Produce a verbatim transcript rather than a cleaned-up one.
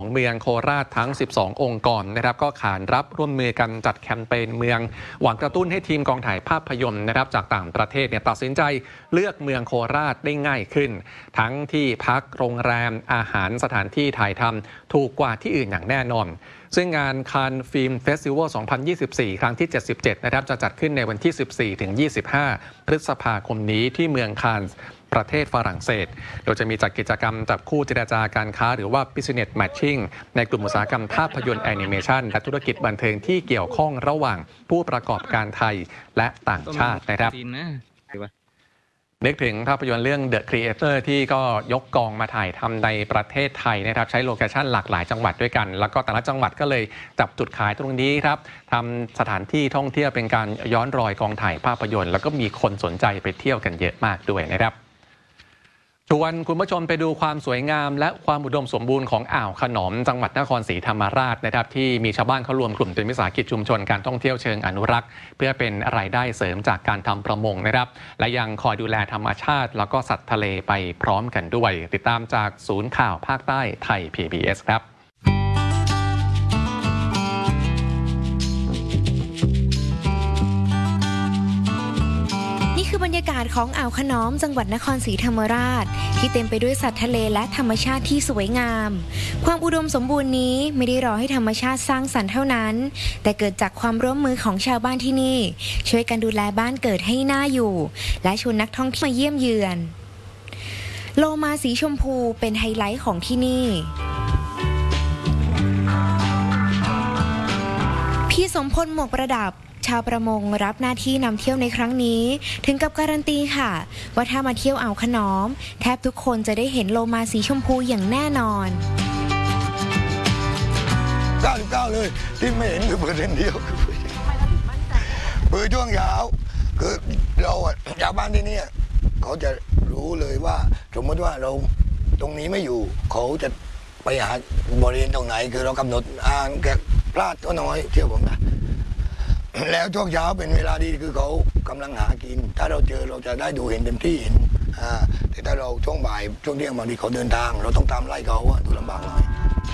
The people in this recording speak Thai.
เมืองโคราชทั้งสิบสององค์กรนะครับก็ขานรับร่วมมือกันจัดแคมเปญเมืองหวังกระตุ้นให้ทีมกองถ่ายภาพยนตร์นะครับจากต่างประเทศเนี่ยตัดสินใจเลือกเมืองโคราชได้ง่ายขึ้นทั้งที่พักโรงแรมอาหารสถานที่ถ่ายทำถูกกว่าที่อื่นอย่างแน่นอนซึ่งงานคานฟิล์มเฟสติวัล สองพันยี่สิบสี่ ครั้งที่ เจ็ดสิบเจ็ด นะครับจะจัดขึ้นในวันที่ สิบสี่ถึงยี่สิบห้า พฤษภาคมนี้ที่เมืองคานส์ประเทศฝรั่งเศสโดยจะมีจัดกิจกรรมจับคู่เจรจาการค้าหรือว่า Business Matching ในกลุ่มอุตสาหกรรมภาพยนตร์แอนิเมชันและธุรกิจบันเทิงที่เกี่ยวข้องระหว่างผู้ประกอบการไทยและต่างชาตินะครับนึกถึงภาพยนตร์เรื่อง The Creator ที่ก็ยกกองมาถ่ายทำในประเทศไทยนะครับใช้โลเคชั่นหลากหลายจังหวัดด้วยกันแล้วก็แต่ละจังหวัดก็เลยจับจุดขายตรงนี้ครับทำสถานที่ท่องเที่ยวเป็นการย้อนรอยกองถ่ายภาพยนตร์แล้วก็มีคนสนใจไปเที่ยวกันเยอะมากด้วยนะครับชวนคุณผู้ชมไปดูความสวยงามและความอุดมสมบูรณ์ของอ่าวขนอมจังหวัดนครศรีธรรมราชนะครับที่มีชาวบ้านเขารวมกลุ่มเป็นวิสาหกิจชุมชนการท่องเที่ยวเชิงอนุรักษ์เพื่อเป็นรายได้เสริมจากการทำประมงนะครับและยังคอยดูแลธรรมชาติแล้วก็สัตว์ทะเลไปพร้อมกันด้วยติดตามจากศูนย์ข่าวภาคใต้ไทย พี บี เอส ครับบรรยากาศของอ่าวขนอมจังหวัดนครศรีธรรมราชที่เต็มไปด้วยสัตว์ทะเลและธรรมชาติที่สวยงามความอุดมสมบูรณ์นี้ไม่ได้รอให้ธรรมชาติสร้างสรรค์เท่านั้นแต่เกิดจากความร่วมมือของชาวบ้านที่นี่ช่วยกันดูแลบ้านเกิดให้น่าอยู่และชวนนักท่องเที่ยวมาเยี่ยมเยือนโลมาสีชมพูเป็นไฮไลท์ของที่นี่พี่สมพลหมวกประดับชาวประมงรับหน้าที่นำเที่ยวในครั้งนี้ถึงกับการันตีค่ะว่าถ้ามาเที่ยวอ่าวขนอมแทบทุกคนจะได้เห็นโลมาสีชมพูอย่างแน่นอนเก้าสิบเก้าเลยที่ไม่เห็นคือเปอร์เซ็นต์เดียวเบอร์ช่วงเช้าคือเราชาวบ้านที่นี่เขาจะรู้เลยว่าสมมติว่าเราตรงนี้ไม่อยู่เขาจะไปหาบริเวณตรงไหนคือเรากำหนดอ่างแกพลาดก็น้อยเที่ยวผมนะแล้วช่วงเช้าเป็นเวลาดีคือเขากำลังหากินถ้าเราเจอเราจะได้ดูเห็นเต็มที่เห็นอ่าแต่ถ้าเราช่วงบ่ายช่วงเที่ยงบางทีเขาเดินทางเราต้องตามไล่เขาดูลำบากหน่อย